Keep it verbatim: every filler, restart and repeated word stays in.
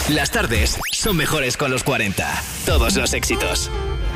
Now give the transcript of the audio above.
Las tardes son mejores con los cuarenta. Todos los éxitos.